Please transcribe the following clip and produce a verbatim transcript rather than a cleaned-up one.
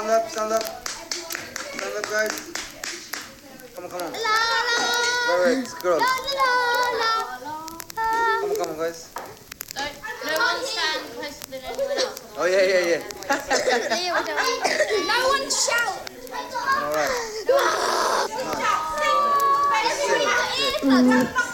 stand up, stand up. Stand up, guys. Come on, come on. Wait, wait, girls. Come on, come on, guys. No one stand closer than anyone else. Oh, yeah, yeah, yeah. No one shout. All right. No one shout. Nice. Let's sing. Yeah.